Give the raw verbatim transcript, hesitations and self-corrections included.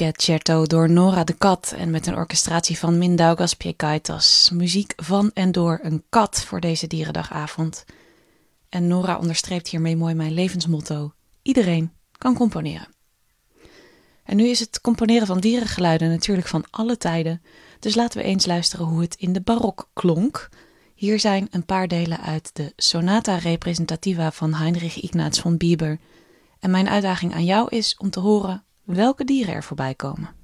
Scherzo door Nora de Kat en met een orchestratie van Mindaugas Piekaitas. Muziek van en door een kat voor deze dierendagavond. En Nora onderstreept hiermee mooi mijn levensmotto. Iedereen kan componeren. En nu is het componeren van dierengeluiden natuurlijk van alle tijden. Dus laten we eens luisteren hoe het in de barok klonk. Hier zijn een paar delen uit de Sonata Representativa van Heinrich Ignaz von Bieber. En mijn uitdaging aan jou is om te horen welke dieren er voorbij komen.